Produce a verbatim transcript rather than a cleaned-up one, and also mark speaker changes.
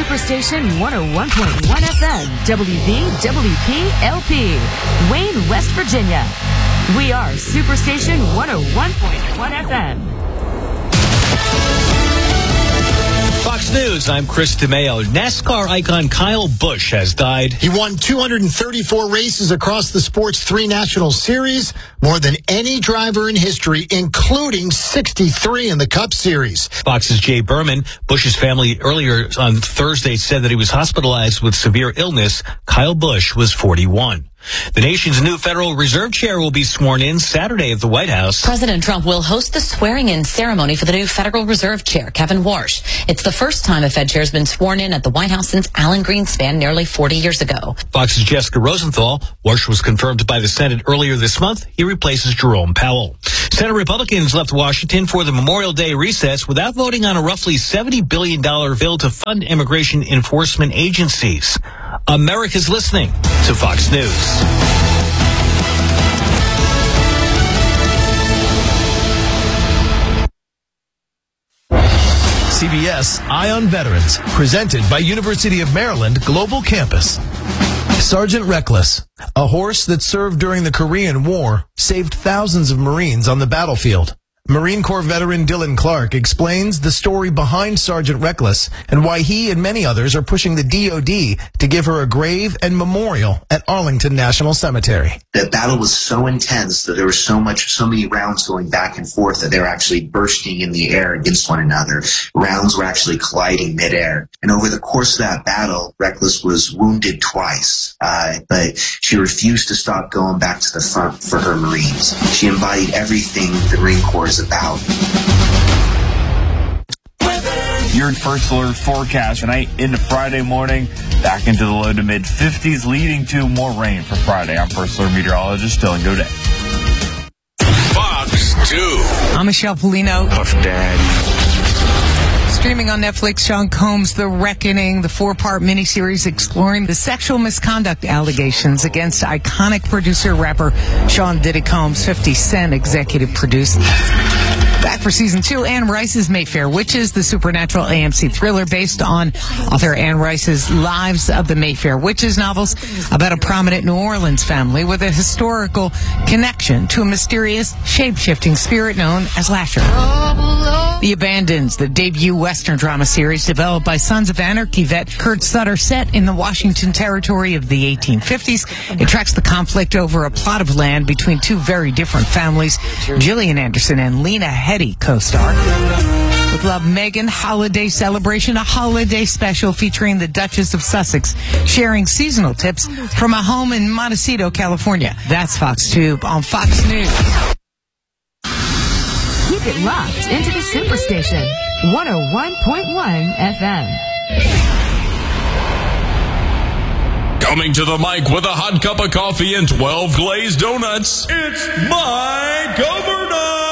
Speaker 1: Superstation one oh one point one F M, W V W P L P, Wayne, West Virginia. We are Superstation one oh one point one F M.
Speaker 2: Fox News, I'm Chris DeMeo. NASCAR icon Kyle Busch has died.
Speaker 3: He won two hundred thirty-four races across the sport's three national series, more than any driver in history, including sixty-three in the Cup Series.
Speaker 2: Fox's Jay Berman. Busch's family earlier on Thursday said that he was hospitalized with severe illness. Kyle Busch was forty-one. The nation's new Federal Reserve Chair will be sworn in Saturday at the White House.
Speaker 4: President Trump will host the swearing-in ceremony for the new Federal Reserve Chair, Kevin Warsh. It's the first time a Fed chair has been sworn in at the White House since Alan Greenspan nearly forty years ago.
Speaker 2: Fox's Jessica Rosenthal. Warsh was confirmed by the Senate earlier this month. He replaces Jerome Powell. Senate Republicans left Washington for the Memorial Day recess without voting on a roughly seventy billion dollars bill to fund immigration enforcement agencies. America's listening to Fox News.
Speaker 5: C B S Eye on Veterans, presented by University of Maryland Global Campus. Sergeant Reckless, a horse that served during the Korean War, saved thousands of Marines on the battlefield. Marine Corps veteran Dylan Clark explains the story behind Sergeant Reckless and why he and many others are pushing the D O D to give her a grave and memorial at Arlington National Cemetery.
Speaker 6: The battle was so intense that there was so much, so many rounds going back and forth that they were actually bursting in the air against one another. Rounds were actually colliding midair. And over the course of that battle, Reckless was wounded twice, uh, but she refused to stop going back to the front for her Marines. She embodied everything the Marine Corps is about.
Speaker 7: Your first alert forecast tonight into Friday morning, back into the low to mid fifties, leading to more rain for Friday. I'm first alert meteorologist Dylan Godet.
Speaker 8: Fox two.
Speaker 9: I'm Michelle Polino.
Speaker 8: Puff Daddy.
Speaker 9: Streaming on Netflix, Sean Combs' The Reckoning, the four-part miniseries exploring the sexual misconduct allegations against iconic producer-rapper Sean Diddy Combs. fifty Cent executive produced. Back for season two, Anne Rice's Mayfair Witches, the supernatural A M C thriller based on author Anne Rice's Lives of the Mayfair Witches novels about a prominent New Orleans family with a historical connection to a mysterious, shape-shifting spirit known as Lasher. The Abandons, the debut Western drama series developed by Sons of Anarchy vet Kurt Sutter, set in the Washington Territory of the eighteen fifties. It tracks the conflict over a plot of land between two very different families. Gillian Anderson and Lena Headey co-star. With Love, Megan Holiday Celebration, a holiday special featuring the Duchess of Sussex, sharing seasonal tips from a home in Montecito, California. That's Fox two on Fox News.
Speaker 1: Keep it locked into the Superstation one oh one point one F M.
Speaker 8: Coming to the mic with a hot cup of coffee and twelve glazed donuts, it's Mike Governor.